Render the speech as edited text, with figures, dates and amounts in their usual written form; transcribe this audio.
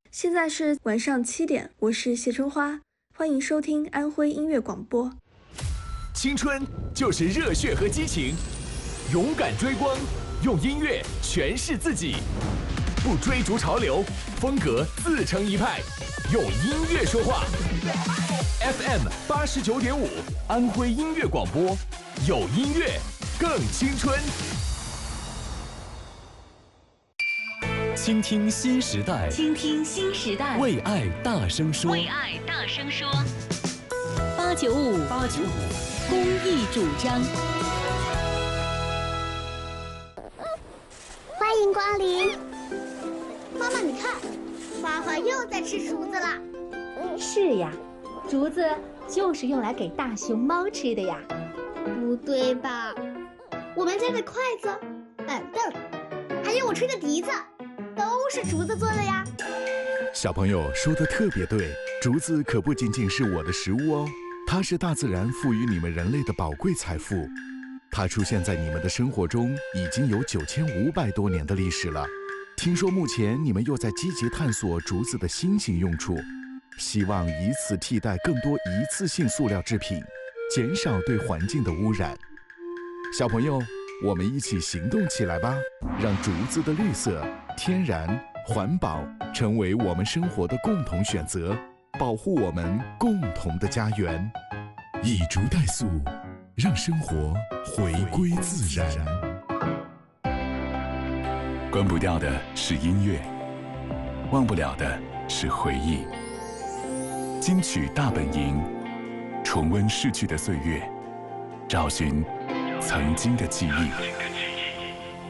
现在是晚上7点，我是谢春花，欢迎收听安徽音乐广播。 青春就是热血和激情，勇敢追光，用音乐诠释自己，不追逐潮流，风格自成一派，用音乐说话。FM 89.5，安徽音乐广播，有音乐更青春。倾听新时代， 倾听新时代， 为爱大声说， 为爱大声说。895公益主张。 欢迎光临。妈妈，你看，花花又在吃竹子啦。 是呀，竹子就是用来给大熊猫吃的呀。 不对吧？我们家的筷子、板凳，还有我吹的笛子，都是竹子做的呀。 小朋友说的特别对，竹子可不仅仅是我的食物哦，它是大自然赋予你们人类的宝贵财富。它出现在你们的生活中已经有9500多年的历史了。听说目前你们又在积极探索竹子的新型用处，希望以此替代更多一次性塑料制品，减少对环境的污染。小朋友，我们一起行动起来吧，让竹子的绿色、天然、环保成为我们生活的共同选择，保护我们共同的家园。以竹代塑，让生活回归自然。 关不掉的是音乐，忘不了的是回忆。金曲大本营，重温逝去的岁月，找寻曾经的记忆。